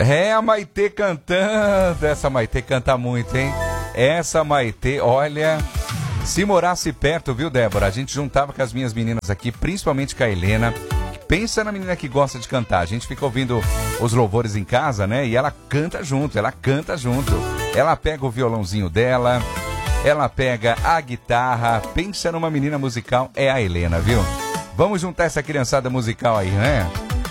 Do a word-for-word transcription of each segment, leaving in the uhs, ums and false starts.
É a Maitê cantando. Essa Maitê canta muito, hein? Essa Maitê, olha... Se morasse perto, viu, Débora? A gente juntava com as minhas meninas aqui, principalmente com a Helena. Pensa na menina que gosta de cantar. A gente fica ouvindo os louvores em casa, né? E ela canta junto, ela canta junto. Ela pega o violãozinho dela, ela pega a guitarra. Pensa numa menina musical, é a Helena, viu? Vamos juntar essa criançada musical aí, né?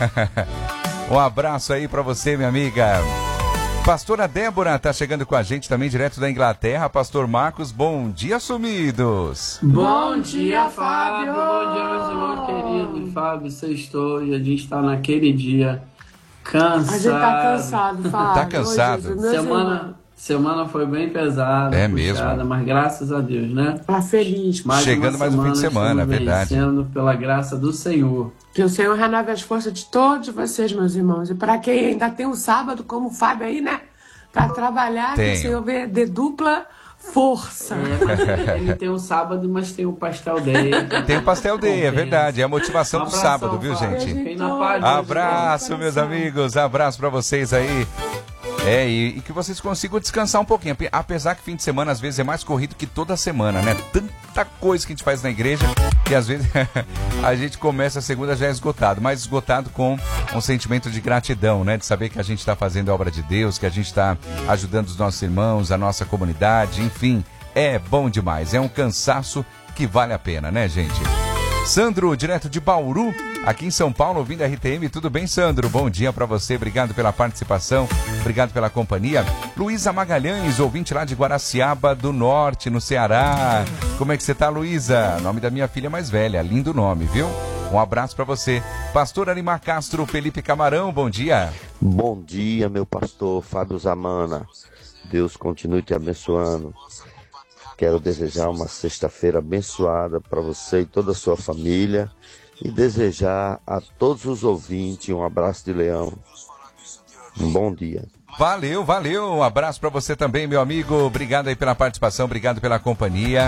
Um abraço aí pra você, minha amiga. Pastora Débora tá chegando com a gente também, direto da Inglaterra. Pastor Marcos, bom dia, sumidos. Bom dia, Fábio. Bom dia, meus irmãos queridos. Fábio, sextou e a gente tá naquele dia cansado. A gente tá cansado, Fábio. Tá cansado. Hoje, semana, semana foi bem pesada. É puxada, mesmo. Mas graças a Deus, né? Tá feliz. Mais Chegando mais um fim de semana, é verdade. Vencendo pela graça do Senhor. Que o Senhor renove as forças de todos vocês, meus irmãos. E para quem ainda tem um sábado, como o Fábio aí, né? Para trabalhar, Tenho. que o Senhor vê de dupla força. É, mas ele tem o sábado, mas tem o pastel dele. Tem o pastel day, é verdade. É a motivação Um do abração, sábado, viu, Fábio. gente? Fiquem na paz, Abraço, meus meus amigos. Abraço pra vocês aí. É, e, e que vocês consigam descansar um pouquinho. Apesar que fim de semana, às vezes, é mais corrido que toda semana, né? Tanta coisa que a gente faz na igreja que, às vezes, a gente começa a segunda já esgotado. Mas esgotado com um sentimento de gratidão, né? De saber que a gente está fazendo a obra de Deus, que a gente está ajudando os nossos irmãos, a nossa comunidade, enfim. É bom demais. É um cansaço que vale a pena, né, gente? Sandro, direto de Bauru, aqui em São Paulo, ouvindo a R T M. Tudo bem, Sandro? Bom dia pra você, obrigado pela participação, obrigado pela companhia. Luísa Magalhães, ouvinte lá de Guaraciaba do Norte, no Ceará. Como é que você tá, Luísa? Nome da minha filha mais velha, lindo nome, viu? Um abraço pra você. Pastor Arimar Castro, Felipe Camarão, bom dia. Bom dia, meu pastor Fábio Zamana. Deus continue te abençoando. Quero desejar uma sexta-feira abençoada para você e toda a sua família e desejar a todos os ouvintes um abraço de leão. Um bom dia. Valeu, valeu. Um abraço para você também, meu amigo. Obrigado aí pela participação, obrigado pela companhia.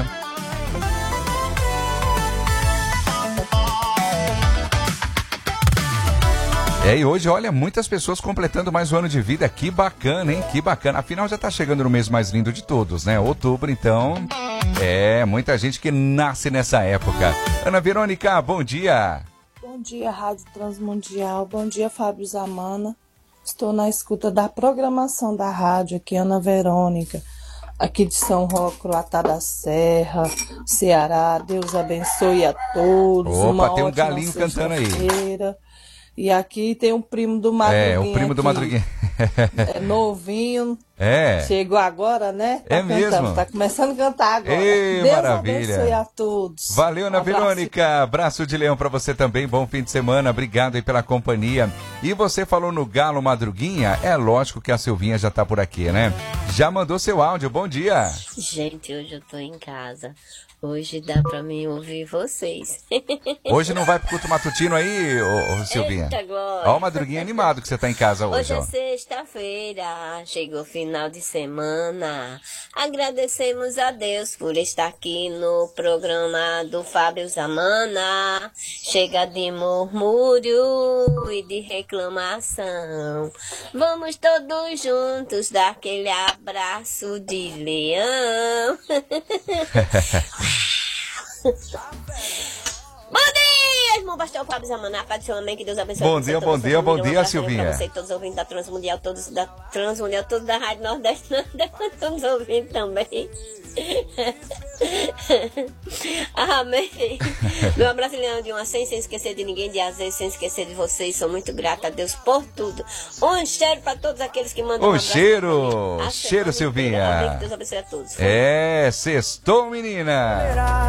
É, e hoje, olha, muitas pessoas completando mais um ano de vida. Que bacana, hein? Que bacana. Afinal, já tá chegando no mês mais lindo de todos, né? Outubro, então... É, muita gente que nasce nessa época. Ana Verônica, bom dia. Bom dia, Rádio Transmundial. Bom dia, Fábio Zamana. Estou na escuta da programação da rádio aqui, Ana Verônica. Aqui de São Roque, Latá da Serra, Ceará. Deus abençoe a todos. Opa, uma tem um ótima galinho cantando aí. E aqui tem um primo do Madruguinha. É, o primo do Madruguinha. É novinho. É. Chegou agora, né? Tá é cantando, mesmo. Tá começando a cantar agora. Ei, Deus maravilha. abençoe a todos. Valeu, Ana Um abraço. Verônica. Abraço de leão pra você também. Bom fim de semana. Obrigado aí pela companhia. E você falou no Galo Madruguinha? É lógico que a Silvinha já tá por aqui, né? Já mandou seu áudio. Bom dia. Gente, hoje eu tô em casa. Hoje dá pra mim ouvir vocês. Hoje não vai pro culto matutino aí, ô, ô Silvinha? Eita, glória. Ó o Madruguinha animado que você tá em casa hoje, Hoje é ó. sexta-feira, chegou o final de semana. Agradecemos a Deus por estar aqui no programa do Fábio Zamana. Chega de murmúrio e de reclamação. Vamos todos juntos dar aquele abraço de leão. Bom dia, irmão pastor Fábio Zamana, paz do seu amém, que Deus abençoe. Bom dia, bom dia, bom dia, Silvinha. Pra você, todos ouvindo da Transmundial, todos da Transmundial, todos da Rádio Nordeste, todos ouvindo também. Amém. Meu abraço, Leão de uma sem, sem esquecer de ninguém, de azeite, sem esquecer de vocês. Sou muito grata a Deus por tudo. Um cheiro para todos aqueles que mandam Um um abraço. cheiro, A cheiro, semana inteira. Silvinha. Amém, que Deus abençoe a todos. É, sextou, menina.